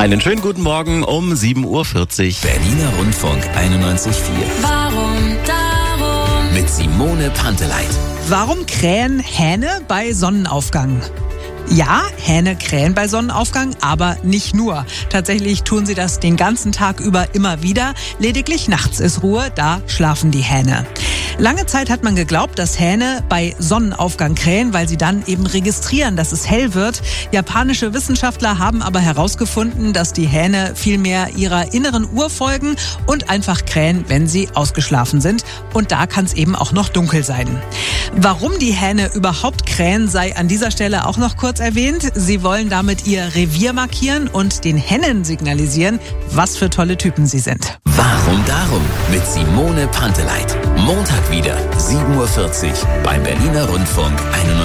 Einen schönen guten Morgen um 7:40 Uhr. Berliner Rundfunk 91,4. Warum darum? Mit Simone Panteleit. Warum krähen Hähne bei Sonnenaufgang? Ja, Hähne krähen bei Sonnenaufgang, aber nicht nur. Tatsächlich tun sie das den ganzen Tag über immer wieder. Lediglich nachts ist Ruhe, da schlafen die Hähne. Lange Zeit hat man geglaubt, dass Hähne bei Sonnenaufgang krähen, weil sie dann eben registrieren, dass es hell wird. Japanische Wissenschaftler haben aber herausgefunden, dass die Hähne vielmehr ihrer inneren Uhr folgen und einfach krähen, wenn sie ausgeschlafen sind. Und da kann es eben auch noch dunkel sein. Warum die Hähne überhaupt krähen, sei an dieser Stelle auch noch kurz erwähnt. Sie wollen damit ihr Revier markieren und den Hennen signalisieren, was für tolle Typen sie sind. Warum darum? Mit Simone Panteleit. Montag wieder 7:40 Uhr beim Berliner Rundfunk 91.